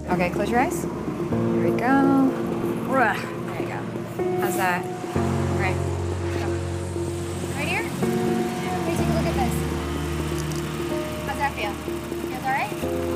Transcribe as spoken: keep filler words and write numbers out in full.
Okay, close your eyes. Here we go. There you go. How's that? Right. Right here? Let me take a look at this. How's that feel? Feels all right?